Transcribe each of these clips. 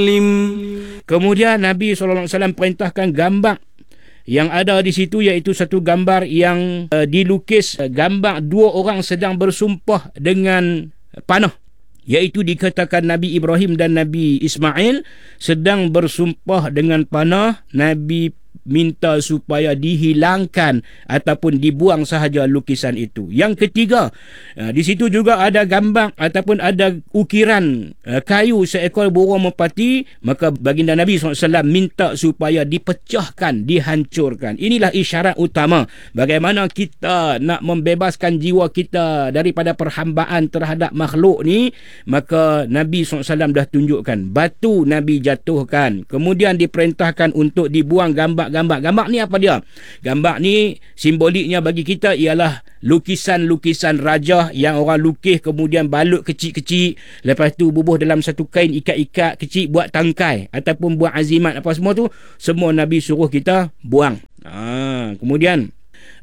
Kemudian Nabi SAW perintahkan gambar yang ada di situ, iaitu satu gambar yang dilukis gambar dua orang sedang bersumpah dengan panah, iaitu dikatakan Nabi Ibrahim dan Nabi Ismail sedang bersumpah dengan panah. Nabi minta supaya dihilangkan ataupun dibuang sahaja lukisan itu. Yang ketiga, di situ juga ada gambar ataupun ada ukiran kayu seekor burung merpati, maka baginda Nabi SAW minta supaya dipecahkan, dihancurkan. Inilah isyarat utama bagaimana kita nak membebaskan jiwa kita daripada perhambaan terhadap makhluk ni. Maka Nabi SAW dah tunjukkan, batu Nabi jatuhkan, kemudian diperintahkan untuk dibuang gambar. Gambar ni apa dia? Gambar ni simboliknya bagi kita ialah lukisan-lukisan raja yang orang lukis kemudian balut kecil-kecil, lepas tu bubuh dalam satu kain ikat-ikat kecil, buat tangkai ataupun buat azimat apa semua tu, semua Nabi suruh kita buang. Kemudian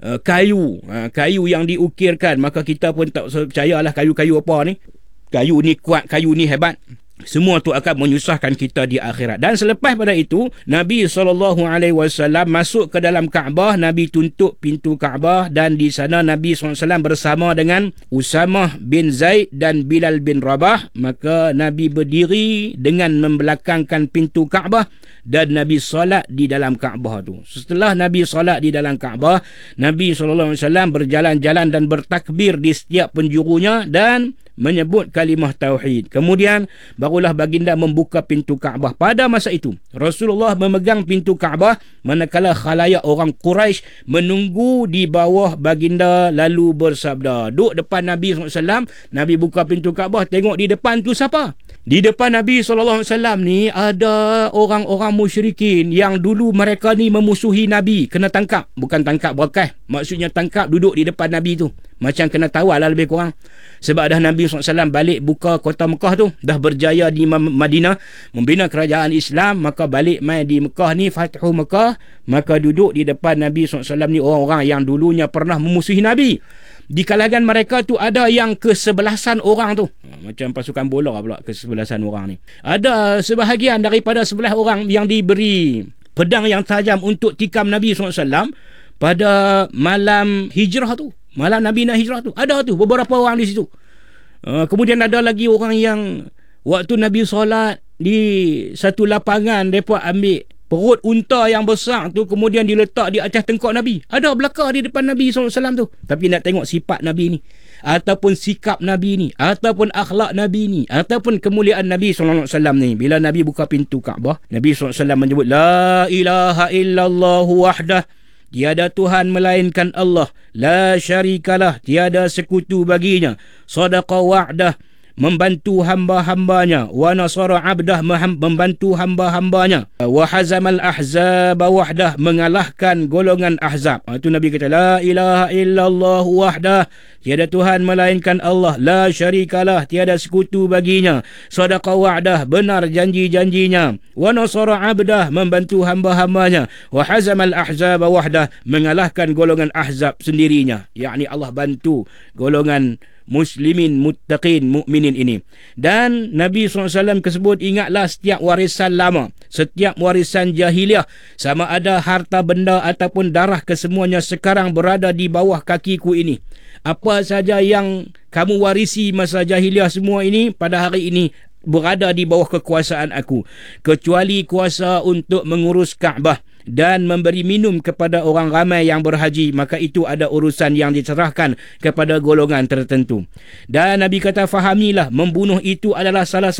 kayu yang diukirkan, maka kita pun tak percayalah kayu-kayu apa ni. Kayu ni kuat, kayu ni hebat. Semua tu akan menyusahkan kita di akhirat. Dan selepas pada itu, Nabi SAW masuk ke dalam Kaabah. Nabi tutup pintu Kaabah, dan di sana Nabi SAW bersama dengan Usamah bin Zaid dan Bilal bin Rabah. Maka Nabi berdiri dengan membelakangkan pintu Kaabah, dan Nabi solat di dalam Kaabah tu. Setelah Nabi solat di dalam Kaabah, Nabi SAW berjalan-jalan dan bertakbir di setiap penjurunya dan menyebut kalimah tauhid. Kemudian barulah baginda membuka pintu Kaabah. Pada masa itu Rasulullah memegang pintu Kaabah manakala khalayak orang Quraisy menunggu di bawah baginda, lalu bersabda. Duduk depan Nabi SAW, Nabi buka pintu Kaabah, tengok di depan tu siapa? Di depan Nabi SAW ni ada orang-orang musyrikin yang dulu mereka ni memusuhi Nabi. Kena tangkap. Bukan tangkap berkah, maksudnya tangkap duduk di depan Nabi tu. Macam kena tawar lah lebih kurang. Sebab dah Nabi SAW balik buka kota Mekah tu, dah berjaya di Madinah membina kerajaan Islam, maka balik mai di Mekah ni, Fathu Mekah, maka duduk di depan Nabi SAW ni orang-orang yang dulunya pernah memusuhi Nabi. Di kalangan mereka tu ada yang ke-11 orang tu. Macam pasukan bola pula, ke-11 orang ni. Ada sebahagian daripada 11 orang yang diberi pedang yang tajam untuk tikam Nabi SAW pada malam hijrah tu. Malam Nabi nak hijrah tu, ada tu beberapa orang di situ. Kemudian ada lagi orang yang waktu Nabi solat di satu lapangan, mereka ambil perut unta yang besar tu, kemudian diletak di atas tengkok Nabi. Ada belakang di depan Nabi SAW tu. Tapi nak tengok sifat Nabi ni, ataupun sikap Nabi ni, ataupun akhlak Nabi ni, ataupun kemuliaan Nabi SAW ni. Bila Nabi buka pintu Kaabah, Nabi SAW menyebut, La ilaha illallah wahdah, tiada Tuhan melainkan Allah, la syarikalah, tiada sekutu baginya, sadaqa wa'dah, membantu hamba-hambanya, wa nasara abdah, membantu hamba-hambanya, wa hazamal ahzab wahdah, mengalahkan golongan ahzab. Itu Nabi kata, la ilaha illallah wahdah, tiada Tuhan melainkan Allah, la syarikalah, tiada sekutu baginya, sadaqa wa'dah, benar janji-janjinya, wa nasara abdah, membantu hamba-hambanya, wa hazamal ahzab wahdah, mengalahkan golongan ahzab sendirinya. Yakni Allah bantu golongan muslimin, muttaqin, mukminin ini. Dan Nabi SAW tersebut, ingatlah setiap warisan lama, setiap warisan jahiliah, sama ada harta benda ataupun darah, kesemuanya sekarang berada di bawah kakiku ini. Apa saja yang kamu warisi masa jahiliah, semua ini pada hari ini berada di bawah kekuasaan aku, kecuali kuasa untuk mengurus Kaabah dan memberi minum kepada orang ramai yang berhaji, maka itu ada urusan yang diserahkan kepada golongan tertentu. Dan Nabi kata, fahamilah, membunuh itu adalah salah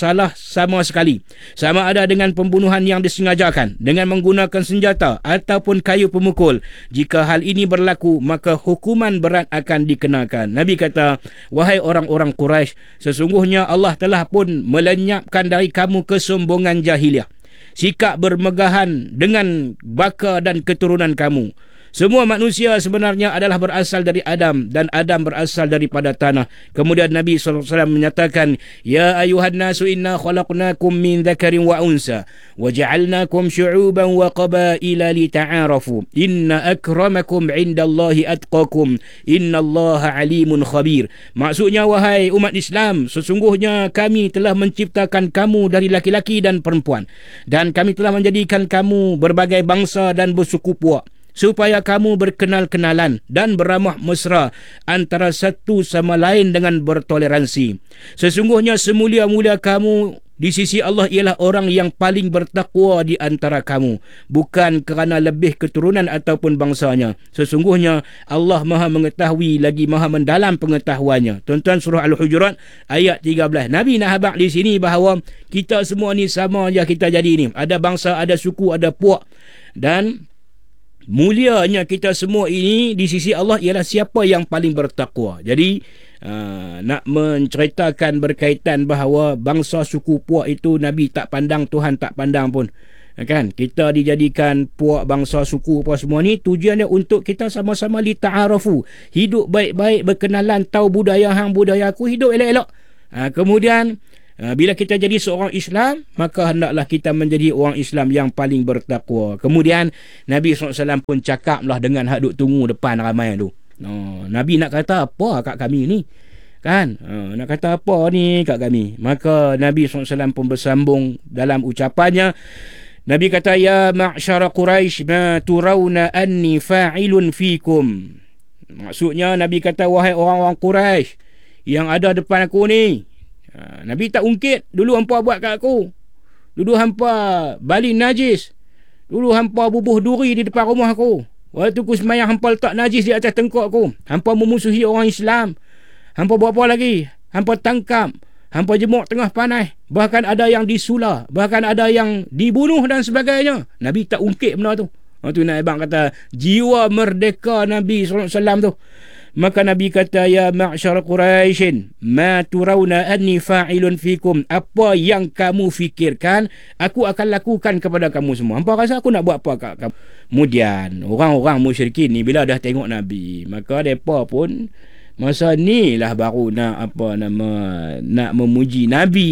sama sekali, sama ada dengan pembunuhan yang disengajakan dengan menggunakan senjata ataupun kayu pemukul. Jika hal ini berlaku, maka hukuman berat akan dikenakan. Nabi kata, wahai orang-orang Quraisy, sesungguhnya Allah telah pun melenyapkan dari kamu kesombongan jahiliah, sikap bermegahan dengan baka dan keturunan kamu. Semua manusia sebenarnya adalah berasal dari Adam dan Adam berasal daripada tanah. Kemudian Nabi SAW menyatakan, Ya ayuhan nasu inna khalaqnakum min dhakarin wa unsa wa ja'alnakum syu'uban wa qabaila lita'arafu inna akramakum indallahi atqakum innallaha alimun khabir. Maksudnya, wahai umat Islam, sesungguhnya kami telah menciptakan kamu dari laki-laki dan perempuan, dan kami telah menjadikan kamu berbagai bangsa dan bersuku puak, supaya kamu berkenal-kenalan dan beramah mesra antara satu sama lain dengan bertoleransi. Sesungguhnya semulia-mulia kamu di sisi Allah ialah orang yang paling bertakwa di antara kamu, bukan kerana lebih keturunan ataupun bangsanya. Sesungguhnya Allah Maha mengetahui lagi Maha mendalam pengetahuannya. Tuan-tuan, surah Al-Hujurat ayat 13. Nabi nak habaq di sini bahawa kita semua ni sama je kita jadi ni. Ada bangsa, ada suku, ada puak, dan mulianya kita semua ini di sisi Allah ialah siapa yang paling bertakwa. Jadi nak menceritakan berkaitan bahawa bangsa suku puak itu Nabi tak pandang, Tuhan tak pandang pun. Kan? Kita dijadikan puak, bangsa, suku apa semua ni, tujuannya untuk kita sama-sama li ta'arafu, hidup baik-baik, berkenalan, tahu budaya hang, budaya aku, hidup elok-elok. Kemudian bila kita jadi seorang Islam, maka hendaklah kita menjadi orang Islam yang paling bertakwa. Kemudian Nabi SAW pun cakaplah dengan hak duk tunggu depan ramai tu. Nabi nak kata apa kat kami ni? Kan? Nak kata apa ni kat kami? Maka Nabi SAW pun bersambung dalam ucapannya. Nabi kata, Ya ma'syara Quraisy, ma turawna anni fa'ilun fikum. Maksudnya Nabi kata, wahai orang-orang Quraisy yang ada depan aku ni, Nabi tak ungkit, dulu hampa buat kat aku, dulu hampa balik najis, dulu hampa bubuh duri di depan rumah aku, waktu aku semayang hampa letak najis di atas tengkok aku, hampa memusuhi orang Islam, hampa buat apa lagi, hampa tangkap, hampa jemuk tengah panas, bahkan ada yang disula, bahkan ada yang dibunuh dan sebagainya. Nabi tak ungkit benda tu. Itu nak abang kata jiwa merdeka Nabi SAW tu. Maka Nabi kata, Ya ma'syar Quraisyin, ma turawna anni fa'ilun fikum. Apa yang kamu fikirkan, aku akan lakukan kepada kamu semua. Hampa rasa aku nak buat apa kat kamu? Kemudian orang-orang musyrikin ni bila dah tengok Nabi, maka mereka pun masa ni lah baru nak nak memuji Nabi,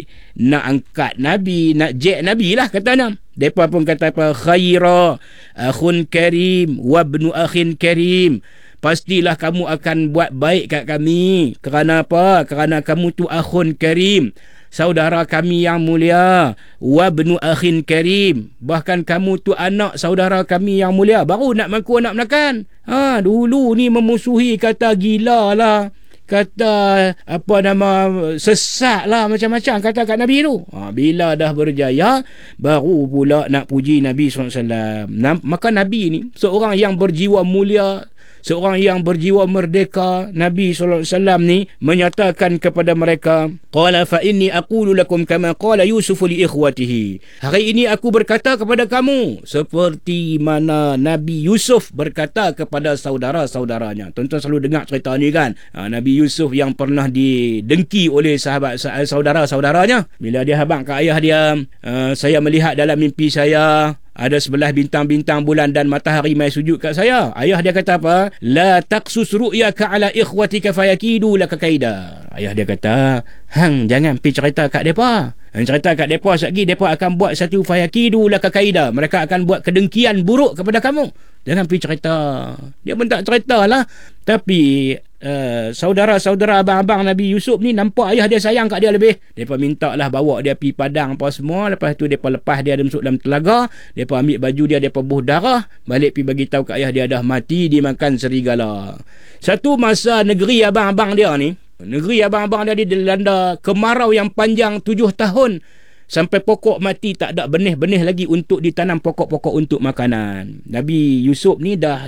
nak angkat Nabi, nak jack Nabi lah katanya. Mereka pun kata apa? Khaira akhun karim wa ibnu akhin karim. Pastilah kamu akan buat baik kat kami. Kerana apa? Kerana kamu tu akhun karim, saudara kami yang mulia. Wa ibnu akhin karim, bahkan kamu tu anak saudara kami yang mulia. Baru nak mengaku nak menakan. Dulu ni memusuhi, kata gila lah, kata apa nama, sesat lah, macam-macam kata kat Nabi tu. Bila dah berjaya, baru pula nak puji Nabi SAW. Maka Nabi ni seorang yang berjiwa mulia, seorang yang berjiwa merdeka. Nabi SAW ni menyatakan kepada mereka, Qala fa inni aqulu lakum kama qala Yusuf li ikhwatihi. Hari ini aku berkata kepada kamu seperti mana Nabi Yusuf berkata kepada saudara-saudaranya. Tuan-tuan selalu dengar cerita ni kan? Nabi Yusuf yang pernah didengki oleh saudara-saudaranya. Bila dia habaq ke ayah dia, saya melihat dalam mimpi saya ada sebelah bintang-bintang, bulan dan matahari mai sujud kat saya. Ayah dia kata apa? La taqsus ru'yaka ala ikhwatika fayakidu laka kaida. Ayah dia kata, hang jangan pergi cerita kat depa. Hang cerita kat depa, sekali depa akan buat satu fayakidu laka kaida. Mereka akan buat kedengkian buruk kepada kamu. Jangan pergi cerita. Dia pun tak cerita lah. Tapi saudara-saudara abang-abang Nabi Yusuf ni nampak ayah dia sayang kat dia lebih. Mereka minta lah bawa dia pergi padang apa semua. Lepas tu mereka lepas dia masuk dalam telaga. Mereka ambil baju dia, mereka buh darah. Balik pergi bagi tahu kat ayah dia dah mati dimakan serigala. Satu masa negeri abang-abang dia ni, negeri abang-abang dia dilanda kemarau yang panjang 7 tahun. Sampai pokok mati, tak ada benih-benih lagi untuk ditanam, pokok-pokok untuk makanan. Nabi Yusuf ni dah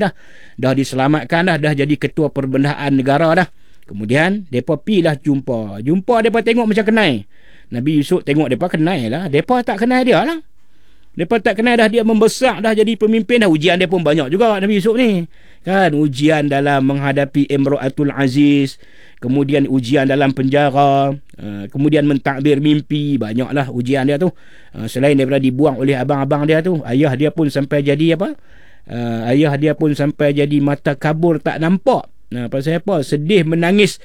diselamatkan dah jadi ketua perbendahaan negara dah. Kemudian depa pilah jumpa depa tengok macam kenal. Nabi Yusuf tengok depa kenal lah. Depa tak kenal dia lah. Depa tak kenal dah, dia membesar dah jadi pemimpin dah. Ujian dia pun banyak juga Nabi Yusuf ni. Kan, ujian dalam menghadapi Imra'atul Aziz, kemudian ujian dalam penjara, kemudian mentakbir mimpi, banyaklah ujian dia tu. Selain daripada dibuang oleh abang-abang dia tu, ayah dia pun sampai jadi apa? Ayah dia pun sampai jadi mata kabur tak nampak. Pasal apa? Sedih menangis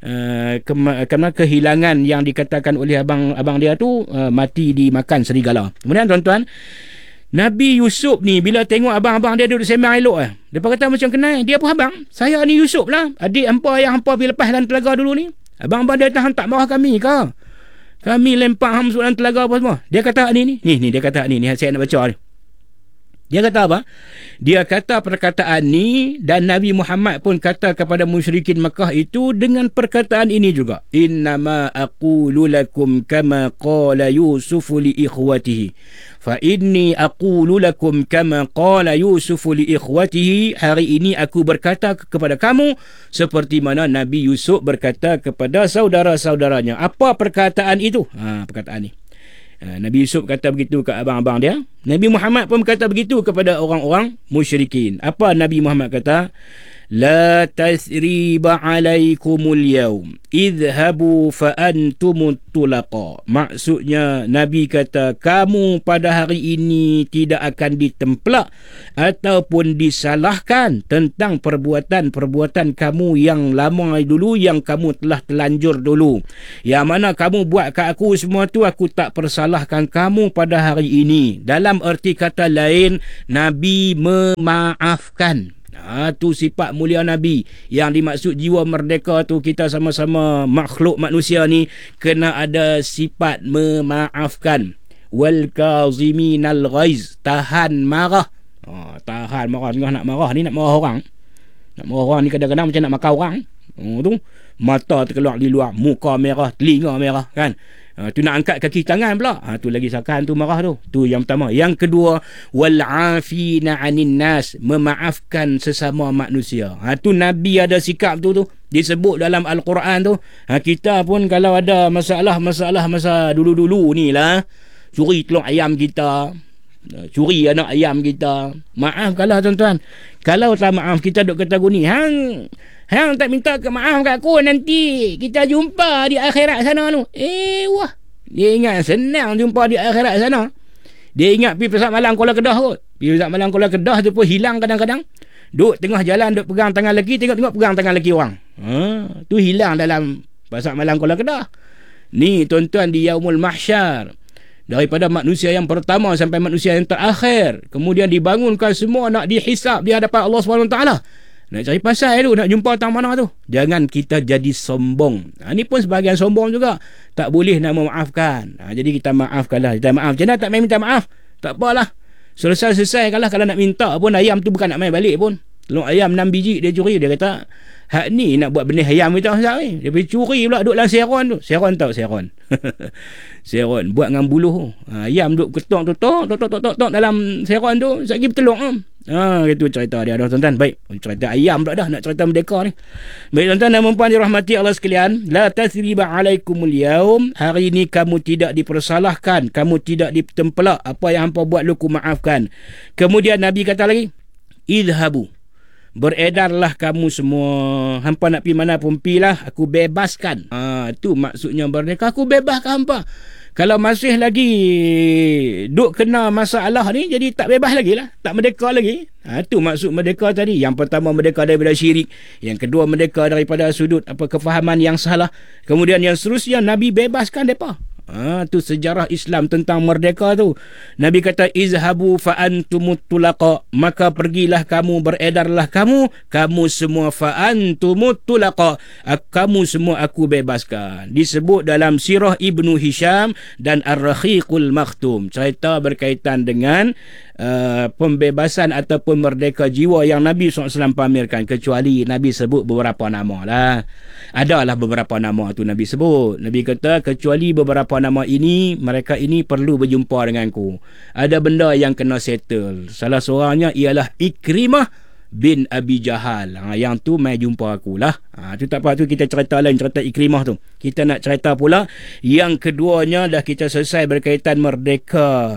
kerana kehilangan yang dikatakan oleh abang dia tu mati dimakan serigala. Kemudian tuan-tuan, Nabi Yusuf ni bila tengok abang-abang dia duduk sembang elok depa kata macam kenal. Dia pun abang, saya ni Yusuf lah, adik hampa yang hampa pergi lepas dalam telaga dulu ni. Abang-abang dia tahan tak marah kami ke? Kami lempar hang masuk dalam telaga apa semua. Dia kata ni dia kata ni saya nak baca ni. Dia kata apa? Dia kata perkataan ni, dan Nabi Muhammad pun kata kepada musyrikin Makkah itu dengan perkataan ini juga. Innama aqulu lakum kama qala Yusuf li ikhwatihi. Fa inni aqulu lakum kama qala Yusuf li ikhwatihi. Hari ini aku berkata kepada kamu seperti mana Nabi Yusuf berkata kepada saudara-saudaranya. Apa perkataan itu? Perkataan ni. Nabi Yusuf kata begitu ke abang-abang dia. Nabi Muhammad pun kata begitu kepada orang-orang musyrikin. Apa Nabi Muhammad kata? La tasriba alaikumul yaum idhabu fa antumut tulaqa. Maksudnya Nabi kata kamu pada hari ini tidak akan ditemplak ataupun disalahkan tentang perbuatan-perbuatan kamu yang lama dulu, yang kamu telah telanjur dulu. Yang mana kamu buat kat aku semua tu, aku tak persalahkan kamu pada hari ini. Dalam erti kata lain, Nabi memaafkan. Tu sifat mulia Nabi. Yang dimaksud jiwa merdeka tu, kita sama-sama makhluk manusia ni kena ada sifat memaafkan. Wal kaziminal ghaiz, tahan marah. Tahan marah. Tengah nak marah ni, nak marah orang. Nak marah orang ni kadang-kadang macam nak makan orang. Tu mata terkeluar di luar, muka merah, telinga merah kan. Tu nak angkat kaki tangan pula. Tu lagi sakan tu marah tu. Tu yang pertama. Yang kedua, wal afina 'anin nas, memaafkan sesama manusia. Tu Nabi ada sikap tu disebut dalam Al-Quran tu. Kita pun kalau ada masalah-masalah masa dulu-dulu ni lah, curi telur ayam kita, curi anak ayam kita, maafkanlah tuan-tuan. Kalau tak maaf, kita duk kata guni, hang tak minta maaf kat aku, nanti kita jumpa di akhirat sana tu. Wah, dia ingat senang jumpa di akhirat sana. Dia ingat pergi Pasar Malang Kuala Kedah kot. Pergi Pasar Malang Kuala Kedah tu pun hilang kadang-kadang. Duk tengah jalan, duk pegang tangan lelaki, tengok-tengok pegang tangan lelaki orang. Tu hilang dalam Pasar Malang Kuala Kedah. Ni tuan-tuan, di Yaumul Mahsyar, daripada manusia yang pertama sampai manusia yang terakhir, kemudian dibangunkan semua nak dihisap di hadapan Allah SWT. Nak cari pasal tu, nak jumpa tang mana tu. Jangan kita jadi sombong. Ini pun sebahagian sombong juga. Tak boleh nak memaafkan. Jadi kita maafkanlah. Kita maaf. Jangan tak main minta maaf. Tak apalah. Selesai-selesai kalau nak minta pun, ayam tu bukan nak main balik pun. Telur ayam 6 biji dia curi. Dia kata, hak ni nak buat benih ayam kita sehari. Dia pergi curi pula duduk dalam seron tu. Seron tahu seron. Seron buat dengan buluh. Ayam duduk ketok dalam seron tu. Sekali bertelur. Itu cerita dia dah tuan-tuan. Baik, cerita ayam pula dah, nak cerita merdeka ni. Baik tuan-tuan dan puan-puan dirahmati Allah sekalian, la tasriba alaikumul yaum, hari ini kamu tidak dipersalahkan, kamu tidak ditempelak. Apa yang hampa buat lu ku maafkan. Kemudian Nabi kata lagi, idhabu, beredarlah kamu semua. Hampa nak pergi mana pun pergilah, aku bebaskan. Tu maksudnya merdeka, aku bebaskan hampa. Kalau masih lagi duk kena masalah ni, jadi tak bebas lagi lah, tak merdeka lagi. Tu maksud merdeka tadi. Yang pertama, merdeka daripada syirik. Yang kedua, merdeka daripada sudut kefahaman yang salah. Kemudian yang seterusnya, Nabi bebaskan mereka. Tu sejarah Islam tentang merdeka tu. Nabi kata, izhabu fa antumut tulaqa, maka pergilah kamu, beredarlah kamu semua, fa antumut tulaqa, kamu semua aku bebaskan. Disebut dalam Sirah Ibnu Hisham dan Ar-Rahiqul Makhtum, cerita berkaitan dengan pembebasan ataupun merdeka jiwa yang Nabi SAW pamerkan, kecuali Nabi sebut beberapa nama lah. Adalah beberapa nama tu Nabi sebut. Nabi kata, kecuali beberapa nama ini, mereka ini perlu berjumpa denganku. Ada benda yang kena settle. Salah seorangnya ialah Ikrimah bin Abi Jahal. Yang tu mai jumpa aku lah. Tu tak apa, tu kita cerita lain, cerita Ikrimah tu. Kita nak cerita pula yang keduanya dah kita selesai berkaitan merdeka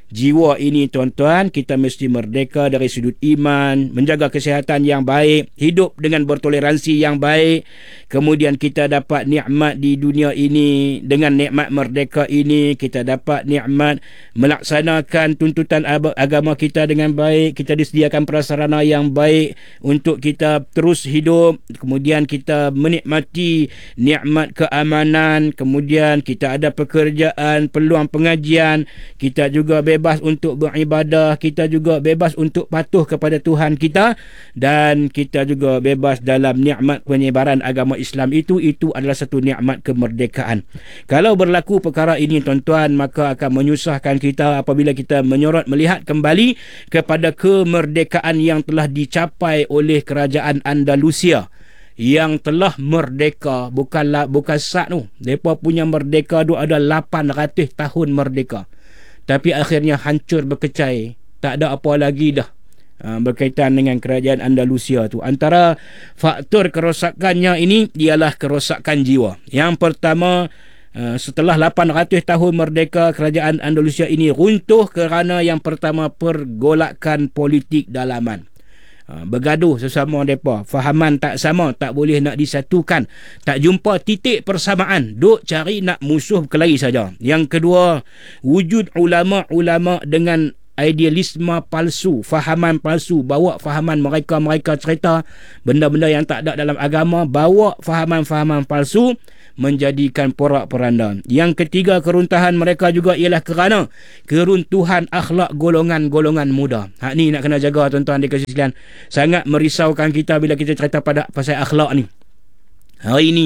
jiwa ini tuan-tuan, kita mesti merdeka dari sudut iman, menjaga kesihatan yang baik, hidup dengan bertoleransi yang baik, kemudian kita dapat nikmat di dunia ini. Dengan nikmat merdeka ini kita dapat nikmat melaksanakan tuntutan agama kita dengan baik, kita disediakan prasarana yang baik untuk kita terus hidup, kemudian kita menikmati nikmat keamanan, kemudian kita ada pekerjaan, peluang pengajian, kita juga bebas untuk beribadah, kita juga bebas untuk patuh kepada Tuhan kita, dan kita juga bebas dalam nikmat penyebaran agama Islam. Itu adalah satu nikmat kemerdekaan. Kalau berlaku perkara ini tuan-tuan, maka akan menyusahkan kita apabila kita menyorot melihat kembali kepada kemerdekaan yang telah dicapai oleh kerajaan Andalusia yang telah merdeka. Bukan sat tu. Mereka punya merdeka tu ada 800 tahun merdeka. Tapi akhirnya hancur berkecai. Tak ada apa lagi dah berkaitan dengan kerajaan Andalusia tu. Antara faktor kerosakannya ini ialah kerosakan jiwa. Yang pertama, setelah 800 tahun merdeka, kerajaan Andalusia ini runtuh kerana yang pertama, pergolakan politik dalaman. Bergaduh sesama mereka, fahaman tak sama, tak boleh nak disatukan, tak jumpa titik persamaan, duk cari nak musuh berkelahi saja. Yang kedua, wujud ulama-ulama dengan idealisme palsu, fahaman palsu, bawa fahaman mereka cerita benda-benda yang tak ada dalam agama, bawa fahaman-fahaman palsu, menjadikan porak-poranda. Yang ketiga, keruntuhan mereka juga ialah kerana keruntuhan akhlak golongan-golongan muda. Hak ni nak kena jaga tuan-tuan di kasih sekalian. Sangat merisaukan kita bila kita cerita pasal akhlak ni. Hari ini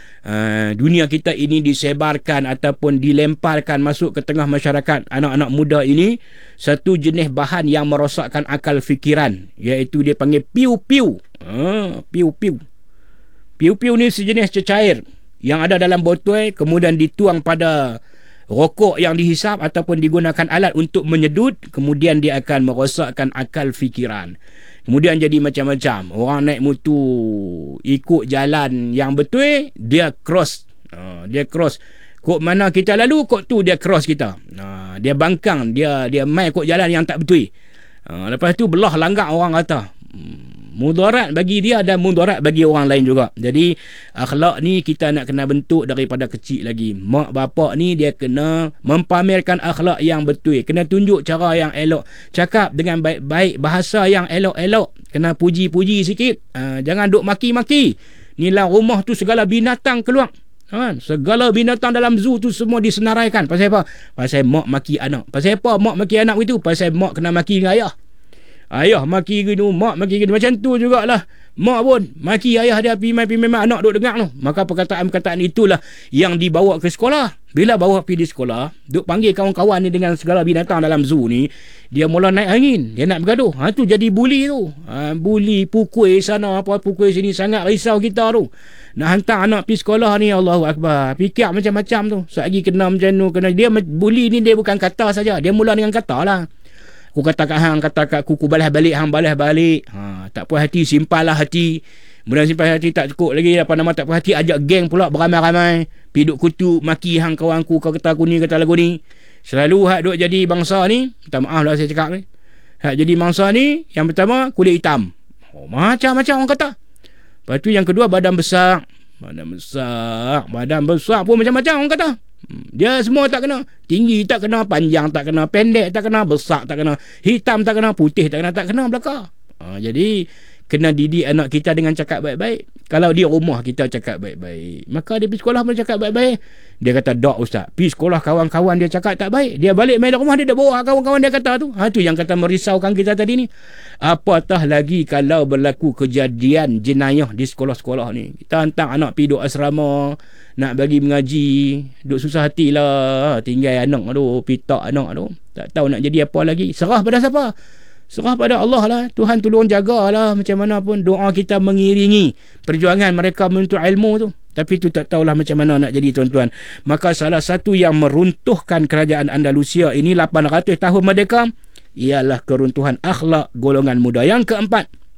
dunia kita ini disebarkan ataupun dilemparkan masuk ke tengah masyarakat anak-anak muda ini satu jenis bahan yang merosakkan akal fikiran, iaitu dia panggil piu-piu. Piu-piu. Piu-piu ni sejenis cecair yang ada dalam botol, kemudian dituang pada rokok yang dihisap ataupun digunakan alat untuk menyedut, kemudian dia akan merosakkan akal fikiran. Kemudian jadi macam-macam. Orang naik motor ikut jalan yang betul, dia cross. Dia cross. Kok mana kita lalu, kok tu dia cross kita. Dia bangkang, dia main kok jalan yang tak betul. Lepas tu belah langgar orang kata. Mudarat bagi dia dan mudarat bagi orang lain juga. Jadi akhlak ni kita nak kena bentuk daripada kecil lagi. Mak bapak ni dia kena mempamerkan akhlak yang betul, kena tunjuk cara yang elok, cakap dengan baik-baik, bahasa yang elok-elok, kena puji-puji sikit. Jangan duk maki-maki. Ni lah rumah tu segala binatang keluar. Segala binatang dalam zoo tu semua disenaraikan. Pasal apa? Pasal mak maki anak. Pasal apa mak maki anak itu? Pasal mak kena maki dengan ayah. Ayah maki gini, mak maki gini. Macam tu jugalah mak pun maki ayah dia, memang anak duk dengar tu. Maka perkataan-perkataan itulah yang dibawa ke sekolah. Bila bawa pergi di sekolah, duk panggil kawan-kawan ni dengan segala binatang dalam zoo ni, dia mula naik angin, dia nak bergaduh. Tu jadi bully tu. Bully, pukul sana, apa pukul sini, sangat risau kita tu. Nak hantar anak pergi sekolah ni, Allahu Akbar. Fikir macam-macam tu. Selagi kena macam tu, dia bully ni dia bukan kata saja, dia mula dengan kata lah. Aku kata kat hang, kata kat ku balas balik, hang balas balik. Tak puas hati, simpanlah hati. Kemudian simpan hati tak cukup lagi, apa nama tak puas hati, ajak geng pula beramai-ramai. Piduk kutuk, maki hang kawan ku, kau kata aku ni, kata lagu ni. Selalu hak duk jadi bangsa ni, minta maaf lah saya cakap ni. Hak jadi bangsa ni, yang pertama kulit hitam. Macam-macam orang kata. Lepas tu yang kedua badan besar. Badan besar pun macam-macam orang kata. Dia semua tak kena. Tinggi tak kena, panjang tak kena, pendek tak kena, besar tak kena, hitam tak kena, putih tak kena belaka. Jadi kena didik anak kita dengan cakap baik-baik. Kalau di rumah kita cakap baik-baik, maka dia pergi sekolah pun cakap baik-baik. Dia kata, "Dok ustaz, pergi sekolah kawan-kawan dia cakap tak baik. Dia balik main di rumah, dia dah bawa kawan-kawan dia kata tu." Tu yang kata merisaukan kita tadi ni. Apatah lagi kalau berlaku kejadian jenayah di sekolah-sekolah ni. Kita hantar anak pergi duduk asrama, nak bagi mengaji, duk susah hatilah, tinggal anak tu, pitak anak tu, tak tahu nak jadi apa lagi. Serah pada siapa? Serah pada Allah lah. Tuhan tolong jagalah. Macam mana pun doa kita mengiringi perjuangan mereka menuntut ilmu tu. Tapi tu tak tahulah macam mana nak jadi tuan-tuan. Maka salah satu yang meruntuhkan kerajaan Andalusia ini 800 tahun merdeka ialah keruntuhan akhlak golongan muda. Yang keempat,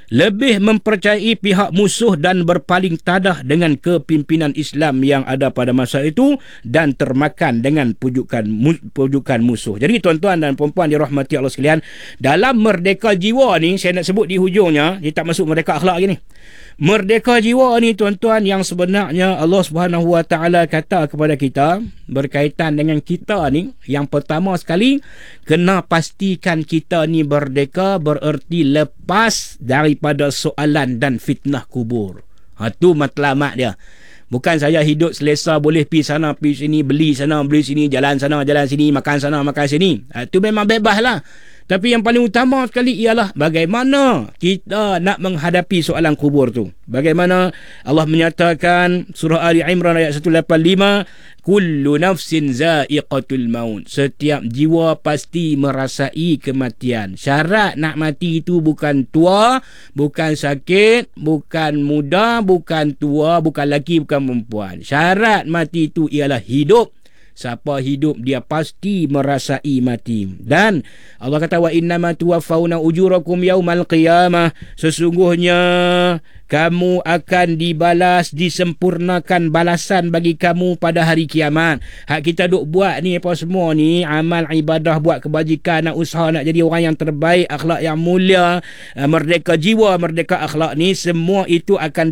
lebih mempercayai pihak musuh dan berpaling tadah dengan kepimpinan Islam yang ada pada masa itu dan termakan dengan pujukan musuh. Jadi tuan-tuan dan puan-puan dirahmati Allah sekalian, dalam merdeka jiwa ni, saya nak sebut di hujungnya, dia tak masuk merdeka akhlak lagi ni. Merdeka jiwa ni tuan-tuan, yang sebenarnya Allah Subhanahu Wa Taala kata kepada kita berkaitan dengan kita ni, yang pertama sekali kena pastikan kita ni merdeka, bererti lepas daripada soalan dan fitnah kubur. Tu matlamat dia. Bukan saya hidup selesa, boleh pergi sana pergi sini, beli sana beli sini, jalan sana jalan sini, makan sana makan sini. Itu memang bebas lah. Tapi yang paling utama sekali ialah bagaimana kita nak menghadapi soalan kubur tu. Bagaimana Allah menyatakan surah Ali Imran ayat 185, kullu nafsin za'iqatul maut. Setiap jiwa pasti merasai kematian. Syarat nak mati itu bukan tua, bukan sakit, bukan muda, bukan tua, bukan lelaki, bukan perempuan. Syarat mati itu ialah hidup. Siapa hidup dia pasti merasai mati. Dan Allah kata wa innama tuwaffawna ujurakum yaumal qiyamah. Sesungguhnya kamu akan dibalas, disempurnakan balasan bagi kamu pada hari kiamat. Hak kita duk buat ni apa semua ni, amal ibadah, buat kebajikan, nak usaha nak jadi orang yang terbaik, akhlak yang mulia, merdeka jiwa, merdeka akhlak ni, semua itu akan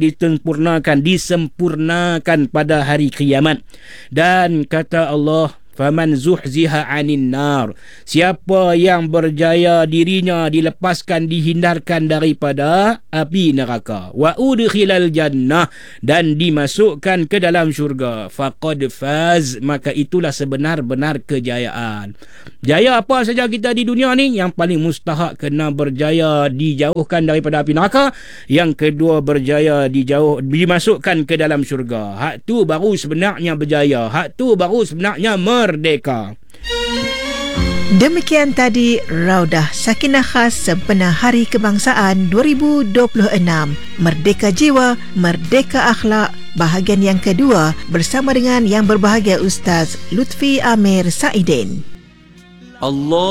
disempurnakan pada hari kiamat. Dan kata Allah, faman zuhziha 'anil nar, siapa yang berjaya dirinya dilepaskan, dihindarkan daripada api neraka, wa udkhilal jannah, dan dimasukkan ke dalam syurga, faqad faz, maka itulah sebenar-benar kejayaan. Jaya apa saja kita di dunia ni, yang paling mustahak kena berjaya dijauhkan daripada api neraka, yang kedua berjaya dimasukkan ke dalam syurga. Hak tu baru sebenarnya berjaya, hak tu baru sebenarnya merdeka. Demikian tadi Raudah Sakinah Khas Sempena Hari Kebangsaan 2026, Merdeka Jiwa, Merdeka Akhlak, bahagian yang kedua, bersama dengan yang berbahagia Ustaz Lutfi Amir Saidin. Allah